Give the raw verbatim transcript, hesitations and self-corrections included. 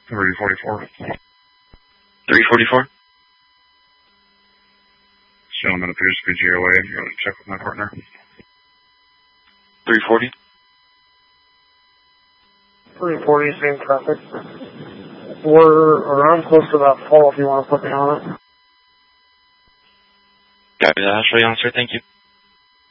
three forty-four. three forty-four? This gentleman appears to be G O A. You want to check with my partner? three forty? three forty, same traffic. We're around close to that fall if you want to put me on it. Copy that. I'll show you on, sir. Thank you.